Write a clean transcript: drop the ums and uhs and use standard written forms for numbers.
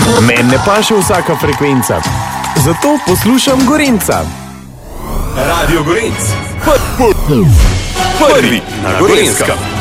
Meni ne paše vsaka frekvenca, zato poslušam Gorenjca. Radio Gorenc, prvi na Gorenjskem.